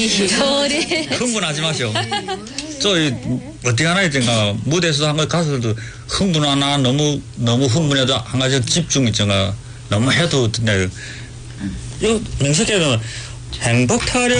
소리. 흥분하지 마시오. 어떻게 하나 있잖아. 무대에서 한 거 가수들도 흥분하나 너무 흥분해도 한 가지 집중 있잖아. 너무 해도, 요, 명색에는 행복하려